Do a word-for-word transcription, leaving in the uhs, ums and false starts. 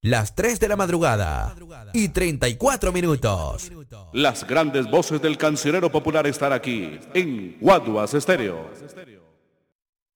Las tres de la madrugada y treinta y cuatro minutos. Las grandes voces del cancionero popular están aquí en Guaduas Estéreo.